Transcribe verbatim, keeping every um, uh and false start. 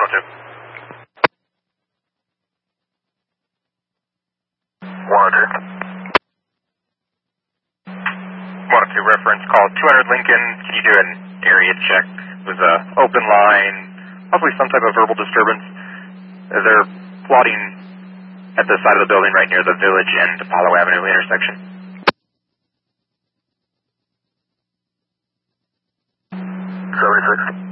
one two. one two. one two, reference call two hundred Lincoln. Can you do an area check? It was a open line, possibly some type of verbal disturbance. They're plotting at the side of the building right near the Village and Apollo Avenue intersection. seventy-six.